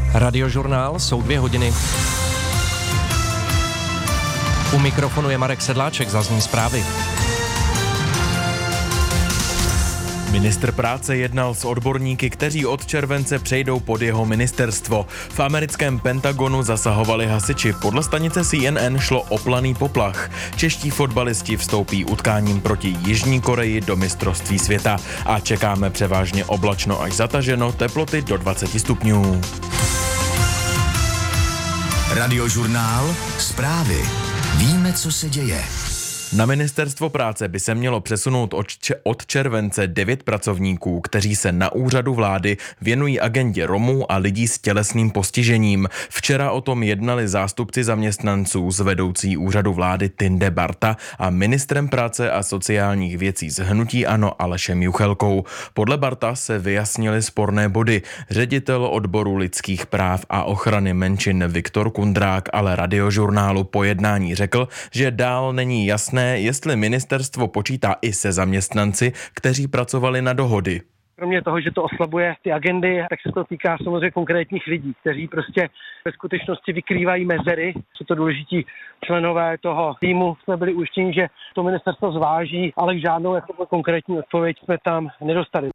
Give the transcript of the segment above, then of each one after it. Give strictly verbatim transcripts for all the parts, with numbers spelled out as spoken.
Radiožurnál, jsou dvě hodiny. U mikrofonu je Marek Sedláček, zazní zprávy. Ministr práce jednal s odborníky, kteří od července přejdou pod jeho ministerstvo. V americkém Pentagonu zasahovali hasiči. Podle stanice C N N šlo o planý poplach. Čeští fotbalisti vstoupí utkáním proti Jižní Koreji do mistrovství světa. A čekáme převážně oblačno až zataženo, teploty do dvacet stupňů. Radiožurnál, zprávy. Víme, co se děje. Na ministerstvo práce by se mělo přesunout od července devět pracovníků, kteří se na úřadu vlády věnují agendě Romů a lidí s tělesným postižením. Včera o tom jednali zástupci zaměstnanců z vedoucí úřadu vlády Tinde Barta a ministrem práce a sociálních věcí z hnutí ANO Alešem Juchelkou. Podle Barta se vyjasnily sporné body. Ředitel odboru lidských práv a ochrany menšin Viktor Kundrák ale Radiožurnálu po jednání řekl, že dál není jasné, jestli ministerstvo počítá i se zaměstnanci, kteří pracovali na dohody. Kromě toho, že to oslabuje ty agendy, tak se to týká samozřejmě konkrétních lidí, kteří prostě ve skutečnosti vykrývají mezery. Jsou to důležití členové toho týmu. Jsme byli ujištěni, že to ministerstvo zváží, ale žádnou jako konkrétní odpověď jsme tam nedostali.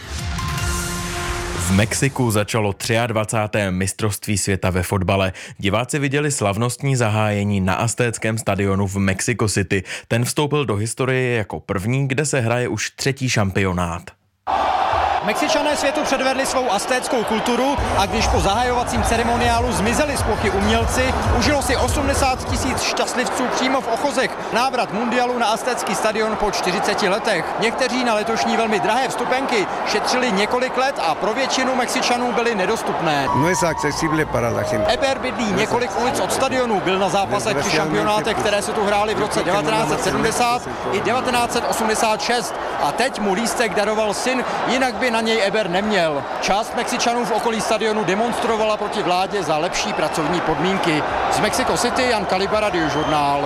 V Mexiku začalo dvacáté třetí mistrovství světa ve fotbale. Diváci viděli slavnostní zahájení na aztéckém stadionu v Mexico City. Ten vstoupil do historie jako první, kde se hraje už třetí šampionát. Mexičané světu předvedli svou aztéckou kulturu a když po zahajovacím ceremoniálu zmizeli z plochy umělci, užilo si osmdesát tisíc šťastlivců přímo v Ochozech návrat mundialu na aztécký stadion po čtyřiceti letech. Někteří na letošní velmi drahé vstupenky šetřili několik let a pro většinu Mexičanů byly nedostupné. No es accesible para la gente. Eber bydlí několik ulic od stadionu, byl na zápasech při šampionátech, které se tu hrály v roce devatenáct set sedmdesát i devatenáct set osmdesát šest a teď mu lístek daroval syn, jinak by na něj Eber neměl. Část Mexičanů v okolí stadionu demonstrovala proti vládě za lepší pracovní podmínky. Z Mexico City Jan Kaliba, Radiožurnál.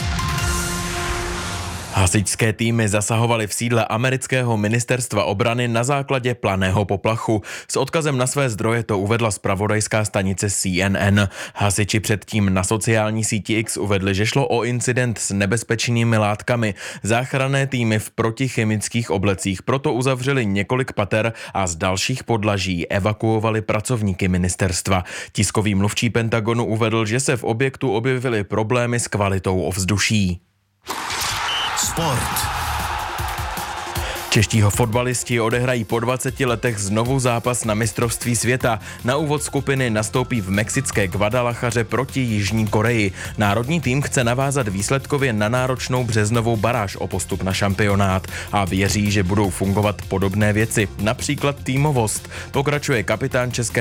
Hasičské týmy zasahovaly v sídle amerického ministerstva obrany na základě planého poplachu. S odkazem na své zdroje to uvedla zpravodajská stanice C N N. Hasiči předtím na sociální síti X uvedli, že šlo o incident s nebezpečnými látkami. Záchranné týmy v protichemických oblecích proto uzavřeli několik pater a z dalších podlaží evakuovali pracovníky ministerstva. Tiskový mluvčí Pentagonu uvedl, že se v objektu objevily problémy s kvalitou ovzduší. Sport. Čeští fotbalisti odehrají po dvaceti letech znovu zápas na mistrovství světa. Na úvod skupiny nastoupí v mexické Guadalajaře proti Jižní Koreji. Národní tým chce navázat výsledkově na náročnou březnovou baráž o postup na šampionát a věří, že budou fungovat podobné věci, například týmovost. Pokračuje kapitán české